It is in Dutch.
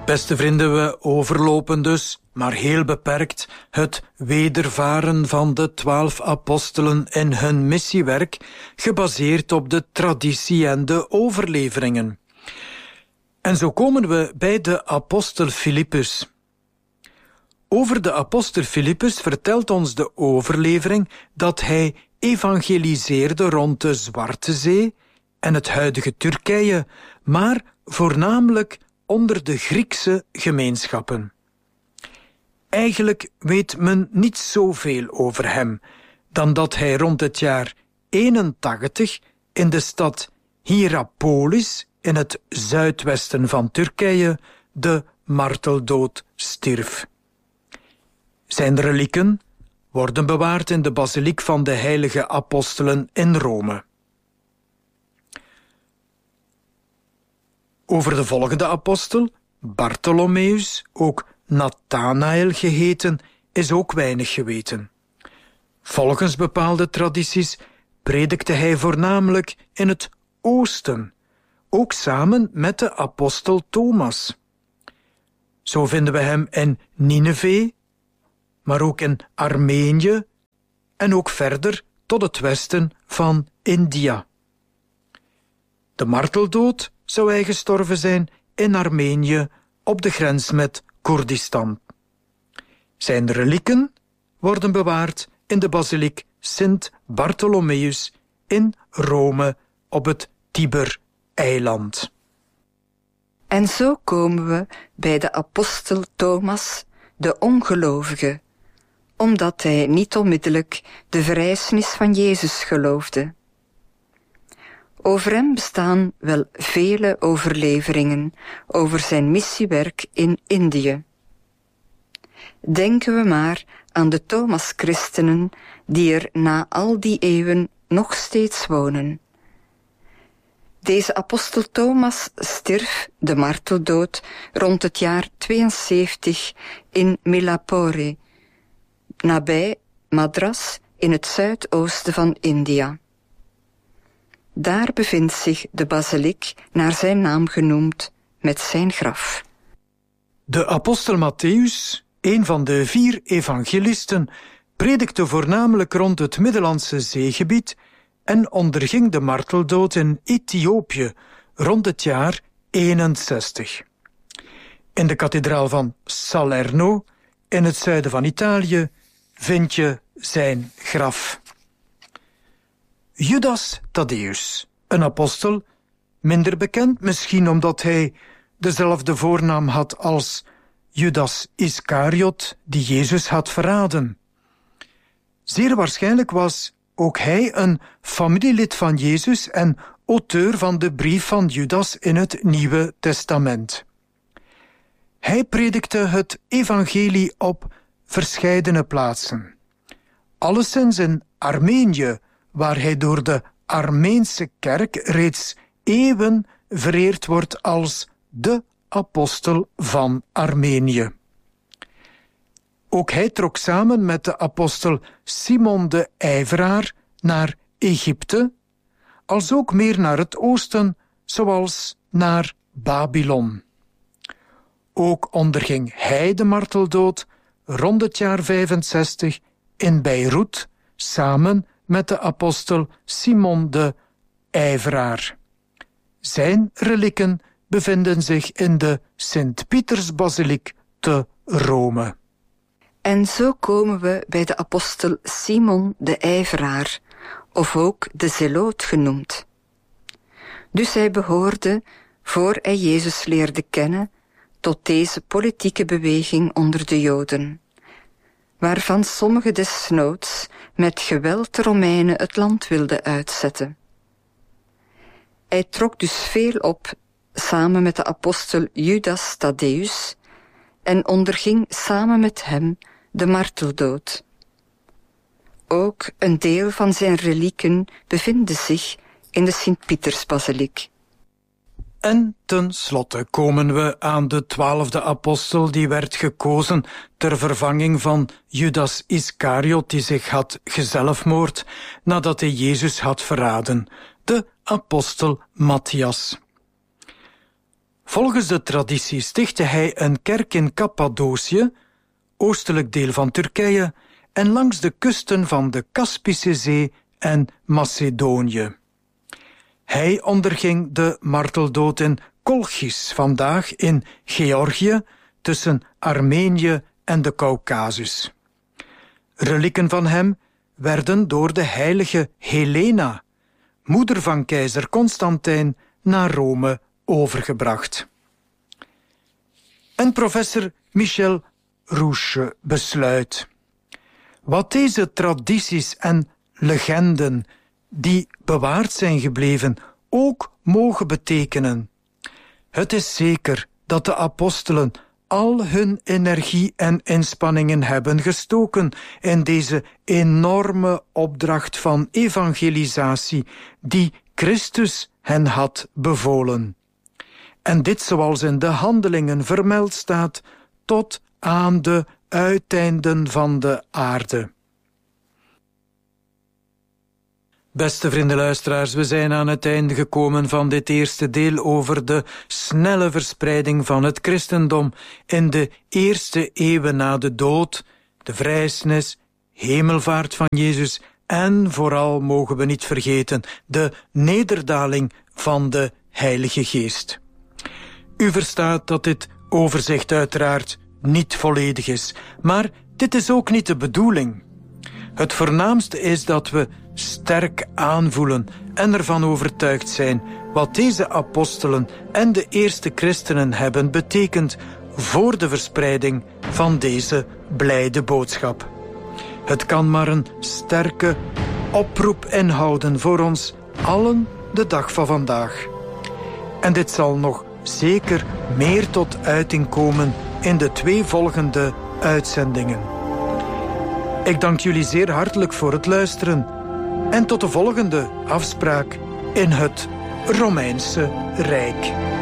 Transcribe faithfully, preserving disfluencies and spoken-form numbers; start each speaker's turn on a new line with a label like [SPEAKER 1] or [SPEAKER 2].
[SPEAKER 1] Beste vrienden, we overlopen dus, maar heel beperkt, het wedervaren van de twaalf apostelen in hun missiewerk, gebaseerd op de traditie en de overleveringen. En zo komen we bij de apostel Filippus. Over de apostel Filippus vertelt ons de overlevering dat hij evangeliseerde rond de Zwarte Zee en het huidige Turkije, maar voornamelijk onder de Griekse gemeenschappen. Eigenlijk weet men niet zoveel over hem, dan dat hij rond het jaar eenentachtig in de stad Hierapolis in het zuidwesten van Turkije de marteldood stierf. Zijn relieken worden bewaard in de basiliek van de heilige apostelen in Rome. Over de volgende apostel, Bartholomeus, ook Nathanael geheten, is ook weinig geweten. Volgens bepaalde tradities predikte hij voornamelijk in het oosten, ook samen met de apostel Thomas. Zo vinden we hem in Nineve, maar ook in Armenië en ook verder tot het westen van India. De marteldood zou hij gestorven zijn in Armenië op de grens met Koerdistan. Zijn relieken worden bewaard in de basiliek Sint Bartholomeus in Rome op het Tiber-eiland.
[SPEAKER 2] En zo komen we bij de apostel Thomas, de ongelovige, omdat hij niet onmiddellijk de verrijzenis van Jezus geloofde. Over hem bestaan wel vele overleveringen over zijn missiewerk in Indië. Denken we maar aan de Thomas-christenen die er na al die eeuwen nog steeds wonen. Deze apostel Thomas stierf de marteldood rond het jaar tweeënzeventig in Milapore, nabij Madras in het zuidoosten van India. Daar bevindt zich de basiliek naar zijn naam genoemd met zijn graf.
[SPEAKER 1] De apostel Mattheüs, een van de vier evangelisten, predikte voornamelijk rond het Middellandse zeegebied en onderging de marteldood in Ethiopië rond het jaar eenenzestig. In de kathedraal van Salerno, in het zuiden van Italië, vind je zijn graf. Judas Thaddäus, een apostel, minder bekend misschien omdat hij dezelfde voornaam had als Judas Iscariot, die Jezus had verraden. Zeer waarschijnlijk was ook hij een familielid van Jezus en auteur van de brief van Judas in het Nieuwe Testament. Hij predikte het evangelie op verscheidene plaatsen. Alleszins in Armenië, waar hij door de Armeense kerk reeds eeuwen vereerd wordt als de apostel van Armenië. Ook hij trok samen met de apostel Simon de Ijveraar naar Egypte, als ook meer naar het oosten, zoals naar Babylon. Ook onderging hij de marteldood rond het jaar vijfenzestig in Beirut, samen met de apostel Simon de Ijveraar. Zijn relieken bevinden zich in de Sint-Pietersbasiliek te Rome.
[SPEAKER 2] En zo komen we bij de apostel Simon de Ijveraar, of ook de Zeloot genoemd. Dus hij behoorde, voor hij Jezus leerde kennen, tot deze politieke beweging onder de Joden, waarvan sommigen desnoods met geweld de Romeinen het land wilden uitzetten. Hij trok dus veel op samen met de apostel Judas Thaddäus en onderging samen met hem de marteldood. Ook een deel van zijn relieken bevinden zich in de Sint-Pietersbasiliek.
[SPEAKER 1] En tenslotte komen we aan de twaalfde apostel die werd gekozen ter vervanging van Judas Iscariot die zich had gezelfmoord nadat hij Jezus had verraden, de apostel Matthias. Volgens de traditie stichtte hij een kerk in Cappadocië, oostelijk deel van Turkije, en langs de kusten van de Kaspische Zee en Macedonië. Hij onderging de marteldood in Kolchis, vandaag in Georgië, tussen Armenië en de Kaukasus. Relieken van hem werden door de heilige Helena, moeder van keizer Constantijn, naar Rome overgebracht. En professor Michel Rouche besluit: wat deze tradities en legenden die bewaard zijn gebleven ook mogen betekenen. Het is zeker dat de apostelen al hun energie en inspanningen hebben gestoken in deze enorme opdracht van evangelisatie die Christus hen had bevolen. En dit, zoals in de Handelingen vermeld staat, tot aan de uiteinden van de aarde. Beste vriendenluisteraars, we zijn aan het einde gekomen van dit eerste deel over de snelle verspreiding van het christendom in de eerste eeuwen na de dood, de vrijsnis, hemelvaart van Jezus en vooral, mogen we niet vergeten, de nederdaling van de Heilige Geest. U verstaat dat dit overzicht uiteraard niet volledig is, maar dit is ook niet de bedoeling. Het voornaamste is dat we sterk aanvoelen en ervan overtuigd zijn wat deze apostelen en de eerste christenen hebben betekend voor de verspreiding van deze blijde boodschap. Het kan maar een sterke oproep inhouden voor ons allen de dag van vandaag. En dit zal nog zeker meer tot uiting komen in de twee volgende uitzendingen. Ik dank jullie zeer hartelijk voor het luisteren en tot de volgende afspraak in het Romeinse Rijk.